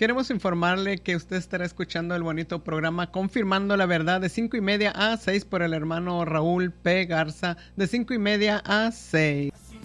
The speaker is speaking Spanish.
Queremos informarle que usted estará escuchando el bonito programa Confirmando la Verdad de 5:30 a 6 por el hermano Raúl P. Garza, de 5:30 a 6.